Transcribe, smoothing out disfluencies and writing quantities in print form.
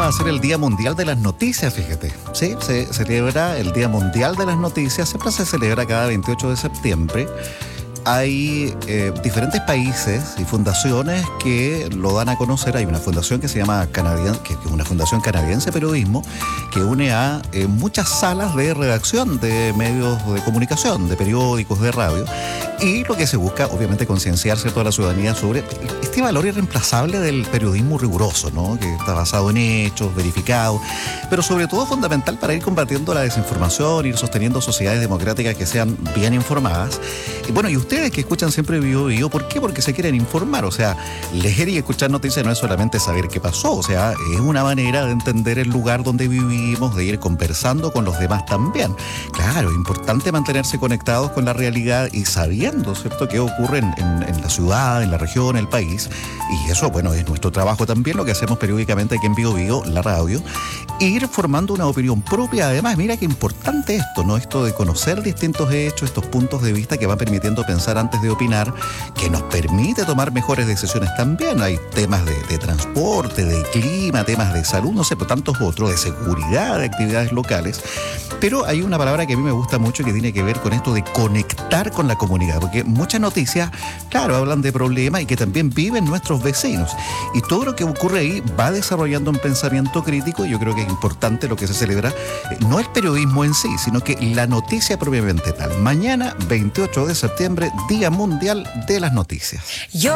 va a ser el Día Mundial de las Noticias, fíjate. Sí, se celebra el Día Mundial de las Noticias, siempre se celebra cada 28 de septiembre. Hay diferentes países y fundaciones que lo dan a conocer. Hay una fundación que se llama que es una fundación canadiense de periodismo que une a muchas salas de redacción de medios de comunicación, de periódicos, de radio. Y lo que se busca, obviamente, concienciarse a toda la ciudadanía sobre este valor irreemplazable del periodismo riguroso, ¿no? Que está basado en hechos, verificados, pero sobre todo fundamental para ir combatiendo la desinformación, ir sosteniendo sociedades democráticas que sean bien informadas. Y bueno, y ustedes que escuchan siempre Bio Bio, ¿por qué? Porque se quieren informar. O sea, leer y escuchar noticias no es solamente saber qué pasó, o sea, es una manera de entender el lugar donde vivimos, de ir conversando con los demás también. Claro, es importante mantenerse conectados con la realidad y sabiendo, ¿cierto?, qué ocurre en la ciudad, en la región, en el país. Y eso, bueno, es nuestro trabajo también, lo que hacemos periódicamente aquí en Bio Bio, la radio. Ir formando una opinión propia. Además, mira qué importante esto, ¿no? Esto de conocer distintos hechos, estos puntos de vista que van permitiendo pensar antes de opinar, que nos permite tomar mejores decisiones también. Hay temas de transporte, de clima, temas de salud, no sé, pero tantos otros, de seguridad, de actividades locales. Pero hay una palabra que a mí me gusta mucho que tiene que ver con esto de conectar con la comunidad, porque muchas noticias, claro, hablan de problemas y que también viven nuestros vecinos. Y todo lo que ocurre ahí va desarrollando un pensamiento crítico. Y yo creo que es importante lo que se celebra, no el periodismo en sí, sino que la noticia propiamente tal. Mañana, 28 de septiembre, Día Mundial de las Noticias.